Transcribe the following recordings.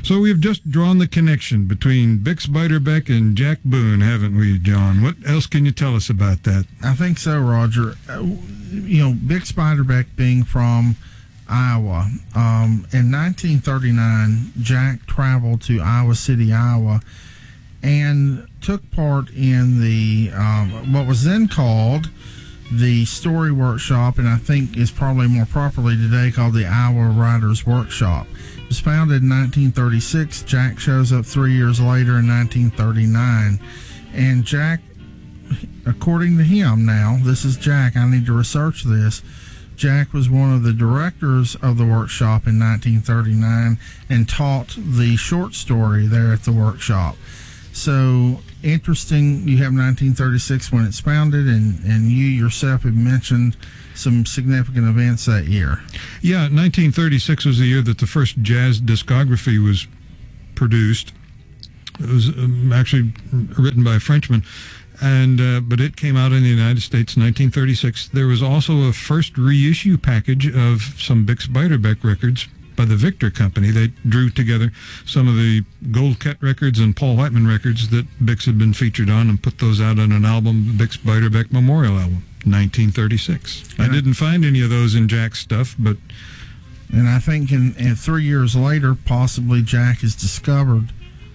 So we've just drawn the connection between Bix Beiderbecke and Jack Boone, haven't we, John? What else can you tell us about that? I think so, Roger. Bix Beiderbecke being from Iowa. In 1939, Jack traveled to Iowa City, Iowa, and took part in the what was then called the Story Workshop, and I think is probably more properly today called the Iowa Writers Workshop. It was founded in 1936. Jack shows up 3 years later in 1939. And Jack, according to him now, this is Jack, I need to research this, Jack was one of the directors of the workshop in 1939 and taught the short story there at the workshop. So interesting, you have 1936 when it's founded, and you yourself have mentioned some significant events that year. Yeah, 1936 was the year that the first jazz discography was produced. It was actually written by a Frenchman, but it came out in the United States in 1936. There was also a first reissue package of some Bix Beiderbecke records by the Victor Company. They drew together some of the Gold Cut records and Paul Whiteman records that Bix had been featured on and put those out on an album, Bix Beiderbecke Memorial Album, 1936. I didn't find any of those in Jack's stuff, but... And I think in 3 years later, possibly Jack has discovered,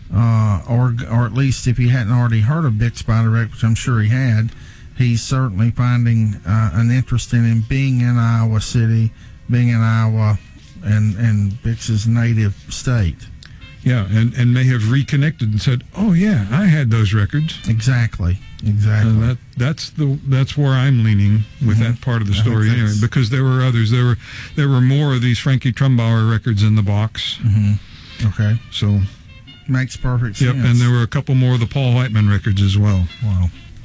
or at least if he hadn't already heard of Bix Beiderbecke, which I'm sure he had, he's certainly finding an interest in him being in Iowa City, being in Iowa, and Bix's native state. Yeah, and may have reconnected and said, "Oh yeah, I had those records." Exactly. And that's where I'm leaning with that part of the story anyway, because there were others. There were more of these Frankie Trumbauer records in the box. Okay. So makes perfect sense. Yep, and there were a couple more of the Paul Whiteman records as well. Wow.